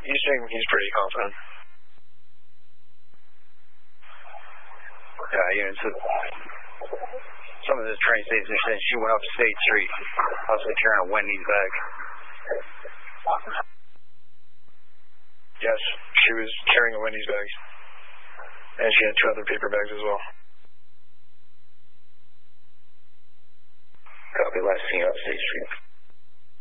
He's pretty confident. Units of some of the train stations are saying she went up State Street, possibly carrying a Wendy's bag. Yes, she was carrying a Wendy's bag. And she had 2 other paper bags as well. Copy, last seen up State Street.